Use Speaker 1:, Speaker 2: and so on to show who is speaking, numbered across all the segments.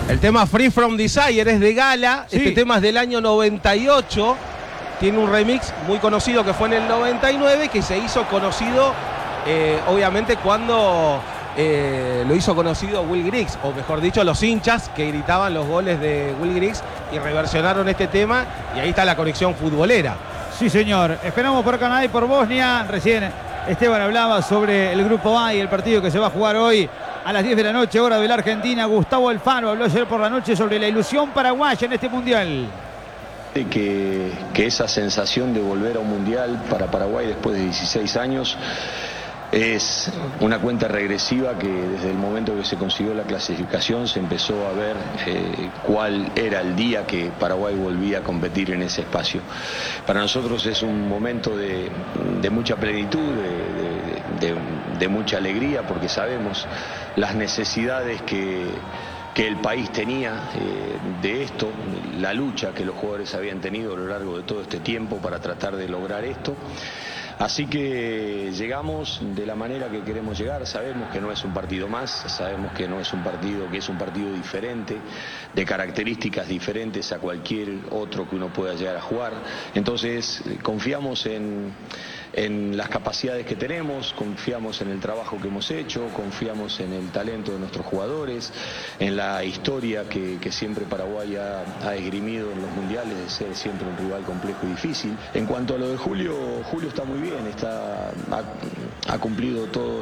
Speaker 1: El tema Free From Desire es de Gala.
Speaker 2: Sí.
Speaker 1: Este tema es del año 98. Tiene un remix muy conocido que fue en el 99, que se hizo conocido, obviamente, cuando lo hizo conocido Will Griggs, o mejor dicho, los hinchas que gritaban los goles de Will Griggs y reversionaron este tema, y ahí está la conexión futbolera.
Speaker 2: Sí, señor. Esperamos por Canadá y por Bosnia. Recién Esteban hablaba sobre el Grupo A y el partido que se va a jugar hoy a las 10 de la noche, hora de la Argentina. Gustavo Alfaro habló ayer por la noche sobre la ilusión paraguaya en este Mundial.
Speaker 3: Que esa sensación de volver a un Mundial para Paraguay después de 16 años es una cuenta regresiva, que desde el momento que se consiguió la clasificación se empezó a ver cuál era el día que Paraguay volvía a competir en ese espacio. Para nosotros es un momento de mucha plenitud, de mucha alegría, porque sabemos las necesidades que el país tenía de esto, la lucha que los jugadores habían tenido a lo largo de todo este tiempo para tratar de lograr esto. Así que llegamos de la manera que queremos llegar. Sabemos que no es un partido más, sabemos que no es un partido, que es un partido diferente, de características diferentes a cualquier otro que uno pueda llegar a jugar. Entonces confiamos en las capacidades que tenemos, confiamos en el trabajo que hemos hecho, confiamos en el talento de nuestros jugadores, en la historia que siempre Paraguay ha esgrimido en los mundiales, de ser siempre un rival complejo y difícil. En cuanto a lo de Julio está muy bien, ha cumplido todos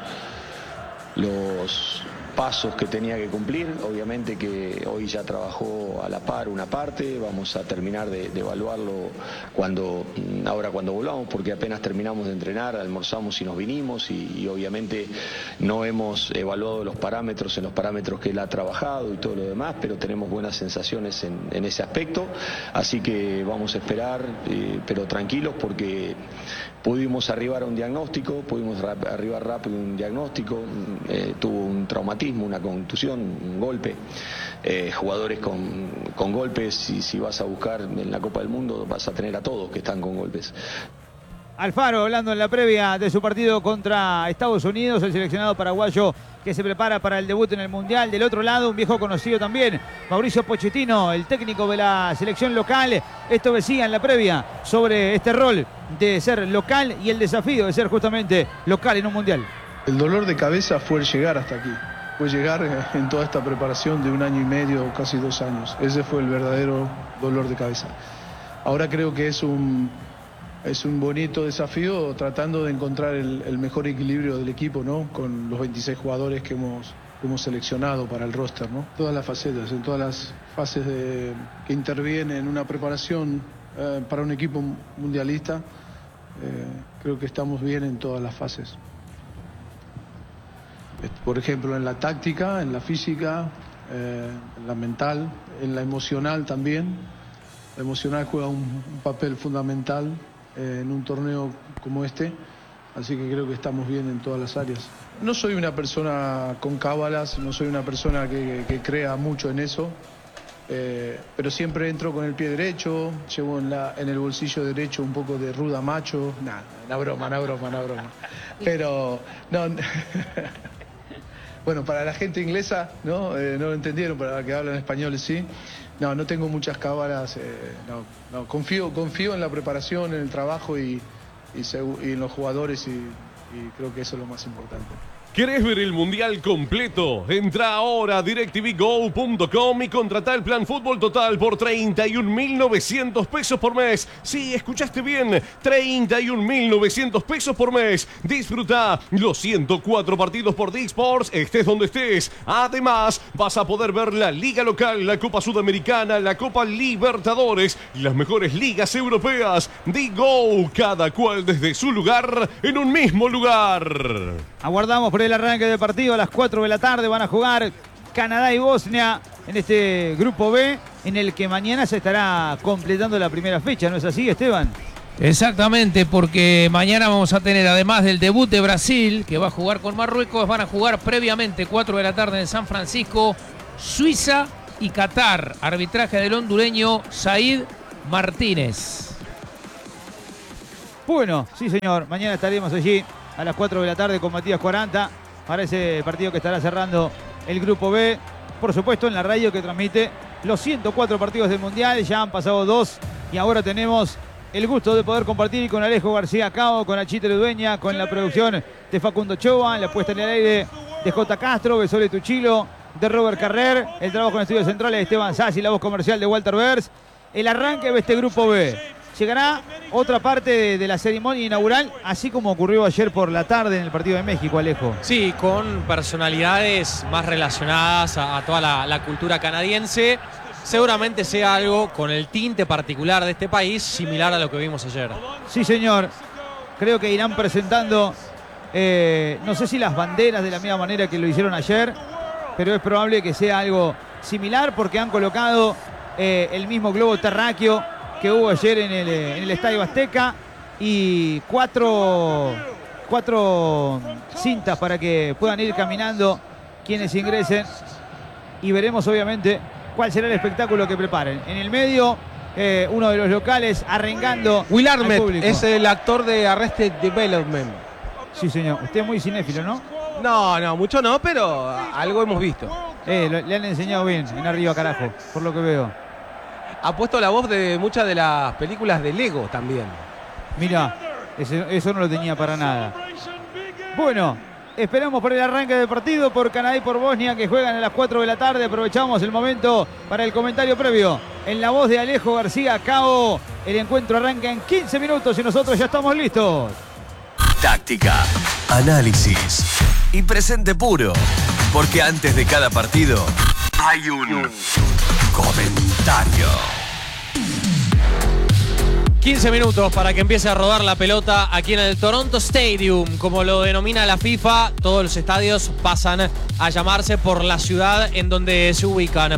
Speaker 3: los pasos que tenía que cumplir. Obviamente que hoy ya trabajó a la par una parte, vamos a terminar de evaluarlo ahora cuando volvamos, porque apenas terminamos de entrenar, almorzamos y nos vinimos, y obviamente no hemos evaluado los parámetros que él ha trabajado y todo lo demás, pero tenemos buenas sensaciones en ese aspecto, así que vamos a esperar, pero tranquilos, porque pudimos arribar a un diagnóstico, pudimos arribar rápido a un diagnóstico, tuvo un traumatismo, una contusión, un golpe, jugadores con golpes, y si vas a buscar en la Copa del Mundo vas a tener a todos que están con golpes.
Speaker 2: Alfaro hablando en la previa de su partido contra Estados Unidos, el seleccionado paraguayo que se prepara para el debut en el Mundial. Del otro lado, un viejo conocido también, Mauricio Pochettino, el técnico de la selección local. Esto decía en la previa sobre este rol de ser local y el desafío de ser justamente local en un Mundial.
Speaker 4: El dolor de cabeza fue el llegar hasta aquí. Fue llegar en toda esta preparación de 1 año y medio, casi 2 años. Ese fue el verdadero dolor de cabeza. Ahora creo que es un bonito desafío, tratando de encontrar el mejor equilibrio del equipo, ¿no? Con los 26 jugadores que hemos seleccionado para el roster, ¿no? Todas las facetas, en todas las fases que interviene en una preparación para un equipo mundialista, creo que estamos bien en todas las fases. Por ejemplo, en la táctica, en la física, en la mental, en la emocional también. La emocional juega un papel fundamental en un torneo como este, así que creo que estamos bien en todas las áreas. No soy una persona con cábalas, no soy una persona que crea mucho en eso, pero siempre entro con el pie derecho, llevo en el bolsillo derecho un poco de ruda macho, una broma. Pero no. Bueno, para la gente inglesa no lo entendieron, para la que hablan español sí. No tengo muchas cábalas, no. Confío en la preparación, en el trabajo y en los jugadores, y creo que eso es lo más importante.
Speaker 5: ¿Querés ver el Mundial completo? Entra ahora a DirecTVGo.com y contratá el plan Fútbol Total por 31.900 pesos por mes. Sí, escuchaste bien, 31.900 pesos por mes. Disfruta los 104 partidos por Dick Sports, estés donde estés. Además, vas a poder ver la Liga Local, la Copa Sudamericana, la Copa Libertadores y las mejores ligas europeas. Digo, cada cual desde su lugar, en un mismo lugar.
Speaker 2: Aguardamos por el arranque del partido a las 4 de la tarde. Van a jugar Canadá y Bosnia en este grupo B, en el que mañana se estará completando la primera fecha, ¿no es así, Esteban?
Speaker 6: Exactamente, porque mañana vamos a tener, además del debut de Brasil, que va a jugar con Marruecos, van a jugar previamente 4 de la tarde en San Francisco, Suiza y Qatar. Arbitraje del hondureño Said Martínez.
Speaker 2: Bueno, sí señor, mañana estaremos allí a las 4 de la tarde con Matías 40 para ese partido que estará cerrando el grupo B. por supuesto, en la radio que transmite los 104 partidos del Mundial. Ya han pasado 2 y ahora tenemos el gusto de poder compartir con Alejo García Cao, con Achite Ludueña, con la producción de Facundo Choa, la puesta en el aire de J. Castro, Besole Tuchilo, de Robert Carrer, el trabajo en estudios centrales de Esteban Sassi, la voz comercial de Walter Bers. El arranque de este grupo B. Llegará otra parte de la ceremonia inaugural, así como ocurrió ayer por la tarde en el partido de México, Alejo.
Speaker 7: Sí, con personalidades más relacionadas a toda la cultura canadiense. Seguramente sea algo con el tinte particular de este país, similar a lo que vimos ayer.
Speaker 2: Sí, señor. Creo que irán presentando, no sé si las banderas de la misma manera que lo hicieron ayer, pero es probable que sea algo similar porque han colocado el mismo globo terráqueo que hubo ayer en el Estadio Azteca y cuatro cintas para que puedan ir caminando quienes ingresen y veremos obviamente cuál será el espectáculo que preparen. En el medio, uno de los locales arrengando
Speaker 1: Will
Speaker 2: al
Speaker 1: Arnett
Speaker 2: público.
Speaker 1: es el actor de Arrested Development.
Speaker 2: Sí, señor. Usted es muy cinéfilo, ¿no?
Speaker 1: No, mucho no, pero algo hemos visto.
Speaker 2: Le han enseñado bien en Arriba, carajo, por lo que veo.
Speaker 1: Ha puesto la voz de muchas de las películas de Lego también.
Speaker 2: Mira, eso no lo tenía para nada. Bueno, esperamos por el arranque del partido por Canadá y por Bosnia, que juegan a las 4 de la tarde. Aprovechamos el momento para el comentario previo. En la voz de Alejo García Cao, el encuentro arranca en 15 minutos y nosotros ya estamos listos.
Speaker 8: Táctica, análisis y presente puro. Porque antes de cada partido hay un comentario.
Speaker 7: 15 minutos para que empiece a rodar la pelota aquí en el Toronto Stadium, como lo denomina la FIFA. Todos los estadios pasan a llamarse por la ciudad en donde se ubican.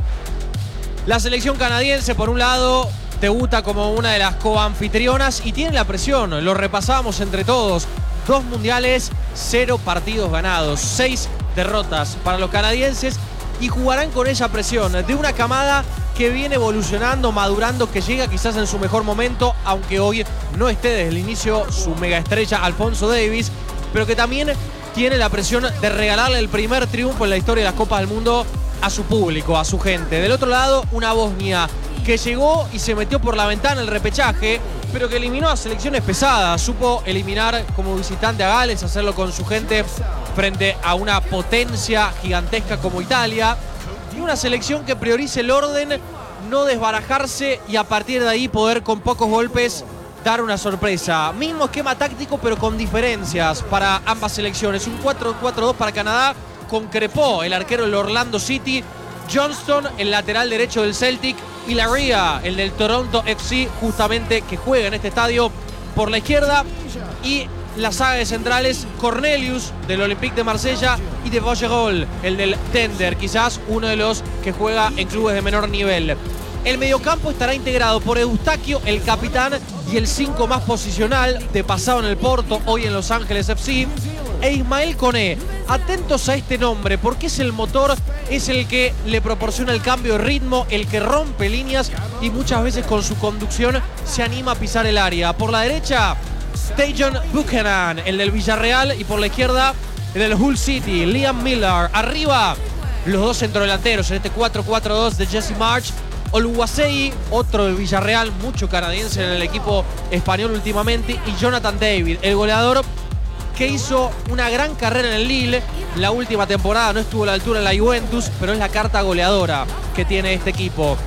Speaker 7: La selección canadiense, por un lado, debuta como una de las coanfitrionas y tiene la presión. Lo repasamos entre todos. 2 mundiales, 0 partidos ganados, 6 derrotas para los canadienses y jugarán con esa presión de una camada que viene evolucionando, madurando, que llega quizás en su mejor momento, aunque hoy no esté desde el inicio su megaestrella Alphonso Davies, pero que también tiene la presión de regalarle el primer triunfo en la historia de las Copas del Mundo a su público, a su gente. Del otro lado, una Bosnia que llegó y se metió por la ventana el repechaje, pero que eliminó a selecciones pesadas. Supo eliminar como visitante a Gales, hacerlo con su gente frente a una potencia gigantesca como Italia. Y una selección que priorice el orden, no desbarajarse y a partir de ahí poder con pocos golpes dar una sorpresa. Mismo esquema táctico, pero con diferencias para ambas selecciones. Un 4-4-2 para Canadá con Crepó, el arquero del Orlando City, Johnston, el lateral derecho del Celtic, y Larrea, el del Toronto FC, justamente que juega en este estadio por la izquierda. Y la saga de centrales, Cornelius del Olympique de Marsella y de Vacherol, el del Tender, quizás uno de los que juega en clubes de menor nivel. El mediocampo estará integrado por Eustaquio, el capitán y el 5 más posicional, de pasado en el Porto, hoy en Los Ángeles FC, e Ismael Koné. Atentos a este nombre porque es el motor, es el que le proporciona el cambio de ritmo, el que rompe líneas y muchas veces con su conducción se anima a pisar el área. Por la derecha, Tajon Buchanan, el del Villarreal, y por la izquierda, el del Hull City, Liam Miller. Arriba, los dos centrodelanteros en este 4-4-2 de Jesse March. Oluwasei, otro del Villarreal, mucho canadiense en el equipo español últimamente, y Jonathan David, el goleador que hizo una gran carrera en el Lille. La última temporada no estuvo a la altura en la Juventus, pero es la carta goleadora que tiene este equipo.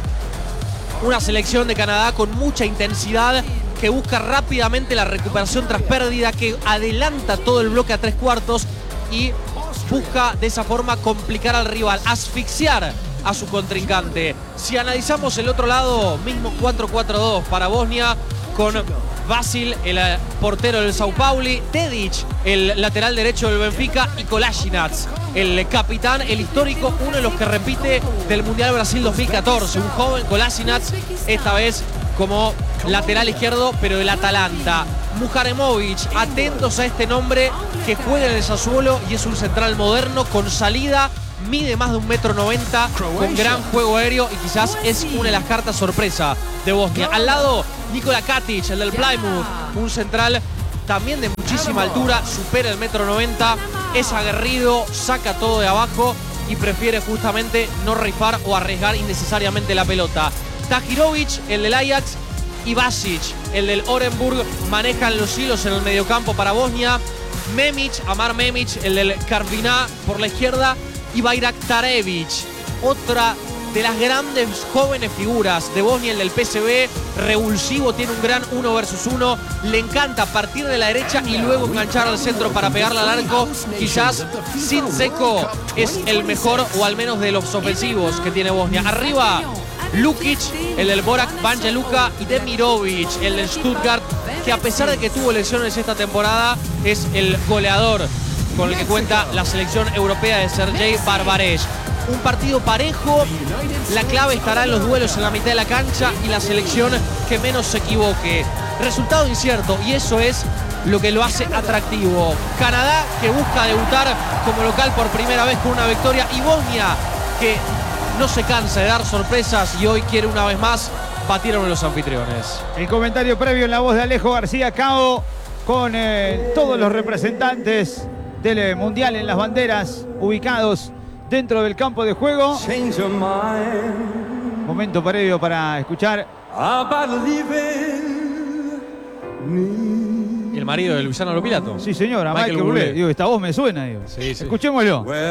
Speaker 7: Una selección de Canadá con mucha intensidad, que busca rápidamente la recuperación tras pérdida, que adelanta todo el bloque a 3/4 y busca de esa forma complicar al rival, asfixiar a su contrincante. Si analizamos el otro lado, mismo 4-4-2 para Bosnia, con Vasil, el portero del Sao Pauli, Tedic, el lateral derecho del Benfica, y Kolasinac, el capitán, el histórico, uno de los que repite del Mundial Brasil 2014, un joven Kolasinac, esta vez como lateral izquierdo, pero del Atalanta. Muharemovic, atentos a este nombre, que juega en el Sassuolo y es un central moderno con salida, mide más de 1,90 m, con gran juego aéreo y quizás es una de las cartas sorpresa de Bosnia. Al lado, Nikola Katic, el del Plymouth, un central también de muchísima altura, supera el 1,90 m, es aguerrido, saca todo de abajo y prefiere justamente no rifar o arriesgar innecesariamente la pelota. Tahirovic, el del Ajax, y Basic, el del Orenburg, manejan los hilos en el mediocampo para Bosnia. Amar Memic, el del Karviná por la izquierda, y Bayraktarevic, otra de las grandes jóvenes figuras de Bosnia, el del PSV, revulsivo, tiene un gran 1 versus 1, le encanta partir de la derecha y luego enganchar al centro para pegarle al arco. Quizás Zinchenko es el mejor, o al menos de los ofensivos que tiene Bosnia. Arriba, Lukic, el del Borac, Banja Luka, y Demirovic, el del Stuttgart, que a pesar de que tuvo lesiones esta temporada, es el goleador con el que cuenta la selección europea de Sergei Barbarech. Un partido parejo, la clave estará en los duelos en la mitad de la cancha y la selección que menos se equivoque. Resultado incierto, y eso es lo que lo hace atractivo. Canadá, que busca debutar como local por primera vez con una victoria, y Bosnia, que no se cansa de dar sorpresas y hoy quiere una vez más batir a los anfitriones.
Speaker 2: El comentario previo en la voz de Alejo García Cao, con todos los representantes del Mundial en las banderas ubicados dentro del campo de juego. Momento previo para escuchar.
Speaker 7: ¿Y el marido de Luciano Lopilato?
Speaker 2: Sí, señora,
Speaker 7: Michael
Speaker 2: Michael Bublé.
Speaker 7: Bublé.
Speaker 2: Digo, esta voz me suena, digo.
Speaker 7: Sí, sí.
Speaker 2: Escuchémoslo.